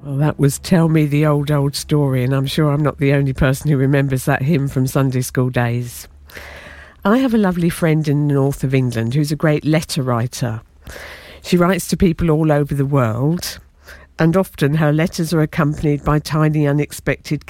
Well, that was Tell Me the Old Story, and I'm sure I'm not the only person who remembers that hymn from Sunday school days. I have a lovely friend in the north of England who's a great letter writer. She writes to people all over the world, and often her letters are accompanied by tiny unexpected